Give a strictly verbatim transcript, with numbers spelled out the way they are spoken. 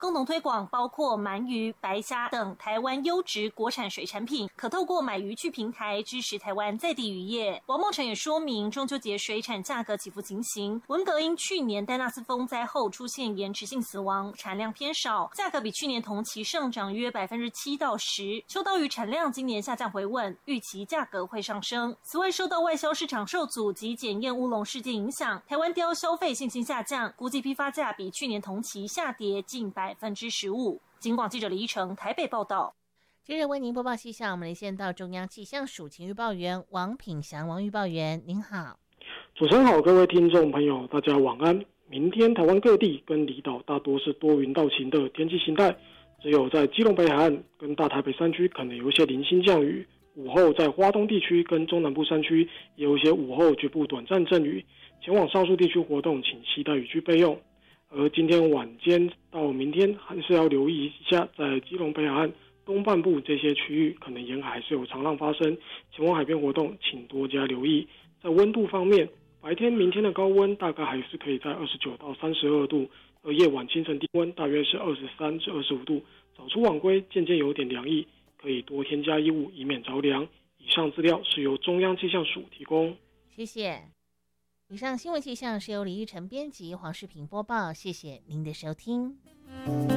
共同推广包括鳗鱼、白虾等台湾优质国产水产品，可透过买鱼去平台支持台湾在地渔业。王茂成也说明，中秋节水产价格起伏情形，文蛤因去年戴纳斯风灾后出现延迟性死亡，产量偏少，价格比去年同期上涨约百分之七到十。秋刀鱼产量今年下降回稳，预期价格会上升。此外，受到外销市场受阻及检验乌龙事件影响，台湾鲷消费信心下降，估计批发价比去年同期下跌近百分之十五。警广记者李依成台北报道。 接着为您播报气象，我们连线到中央气象署晴预报员王品祥，王预报员您好。 主持人好，各位听众朋友大家晚安。明天台湾各地跟离岛大多是多云到晴的天气形态，只有在基隆北海岸跟大台北山区可能有一些零星降雨，午后在花东地区跟中南部山区也有一些午后局部短暂阵雨，前往上述地区活动请携带雨具备用。而今天晚间到明天还是要留意一下，在基隆北海岸东半部这些区域可能沿海还是有长浪发生，前往海边活动请多加留意。在温度方面，白天明天的高温大概还是可以在二十九到三十二度，而夜晚清晨低温大约是二十三至二十五度，早出晚归渐渐有点凉意，可以多添加衣物以免着凉。以上资料是由中央气象署提供。 谢谢。以上新闻气象是由李玉成编辑，黄世平播报，谢谢您的收听。